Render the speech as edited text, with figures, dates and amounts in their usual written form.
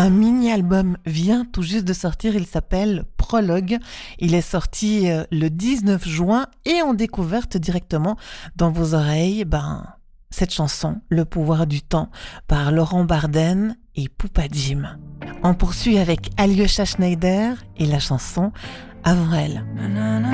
Un mini-album vient tout juste de sortir, il s'appelle Prologue. Il est sorti le 19 juin et en découverte directement dans vos oreilles, cette chanson, Le pouvoir du temps, par Laurent Barden et Poupa Jim. On poursuit avec Alyosha Schneider et la chanson Avant elle.